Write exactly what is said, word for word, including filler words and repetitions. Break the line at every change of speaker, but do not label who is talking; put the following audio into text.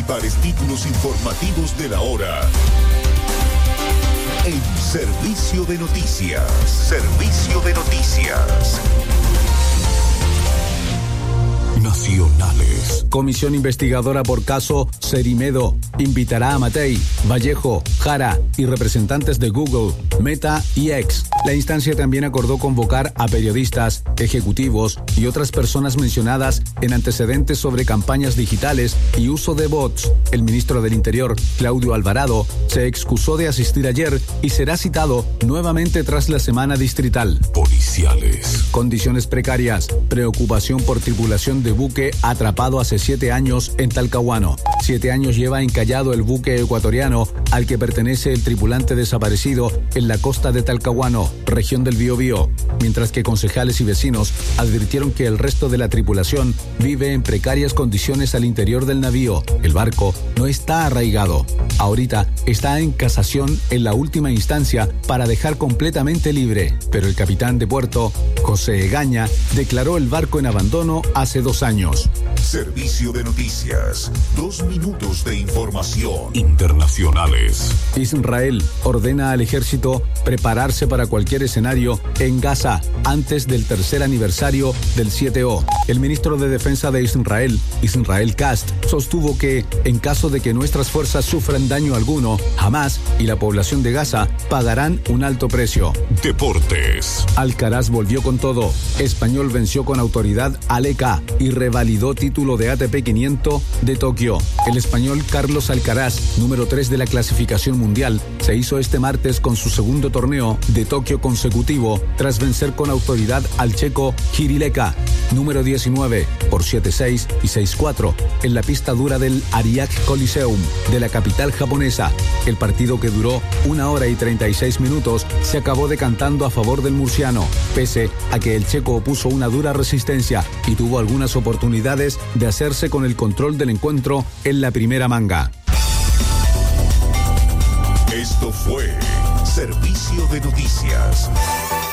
principales títulos informativos de la hora en Servicio de Noticias. Servicio de Noticias. Nacionales.
Comisión investigadora por caso Cerimedo invitará a Matei, Vallejo, Jara y representantes de Google, Meta y X. La instancia también acordó convocar a periodistas, ejecutivos y otras personas mencionadas en antecedentes sobre campañas digitales y uso de bots. El ministro del Interior, Claudio Alvarado, se excusó de asistir ayer y será citado nuevamente tras la semana distrital.
Policiales.
Condiciones precarias, preocupación por tripulación de buque atrapado hace siete años en Talcahuano. Siete años lleva encallado el buque ecuatoriano al que pertenece el tripulante desaparecido en la costa de Talcahuano, región del Biobío, mientras que concejales y vecinos advirtieron que el resto de la tripulación vive en precarias condiciones al interior del navío. El barco no está arraigado. Ahorita está en casación en la última instancia para dejar completamente libre, pero el capitán de puerto, José Egaña, declaró el barco en abandono hace dos años.
Servicio de Noticias. Dos minutos de información.
Internacionales. Israel ordena al ejército prepararse para cualquier escenario en Gaza antes del tercer aniversario del siete O. El ministro de Defensa de Israel, Israel Katz, sostuvo que, en caso de que nuestras fuerzas sufran daño alguno, Hamás y la población de Gaza pagarán un alto precio.
Deportes.
Alcaraz volvió con todo. Español venció con autoridad al E K y revalidó título de A T P quinientos de Tokio. El español Carlos Alcaraz, número tres de la clasificación mundial, se hizo este martes con su segundo torneo de Tokio consecutivo tras vencer con autoridad al checo Jiří Leka, número diecinueve, por siete seis y seis cuatro en la pista dura del Ariake Coliseum de la capital japonesa. El partido, que duró una hora y treinta y seis minutos, se acabó decantando a favor del murciano, pese a que el checo opuso una dura resistencia y tuvo algunas oportunidades de hacerse con el control del encuentro en la primera manga.
Esto fue Servicio de Noticias.